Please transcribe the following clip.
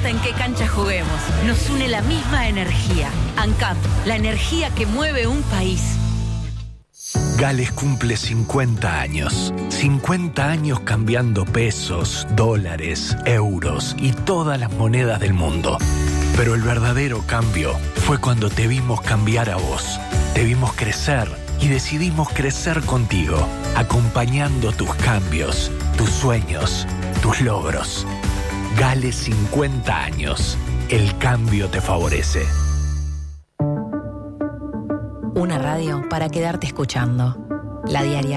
importa en qué cancha juguemos, nos une la misma energía. ANCAP, la energía que mueve un país. Gales cumple 50 años. 50 años cambiando pesos, dólares, euros y todas las monedas del mundo. Pero el verdadero cambio fue cuando te vimos cambiar a vos. Te vimos crecer y decidimos crecer contigo, acompañando tus cambios, tus sueños, tus logros. Gales 50 años. El cambio te favorece. Una radio para quedarte escuchando. La Diaria.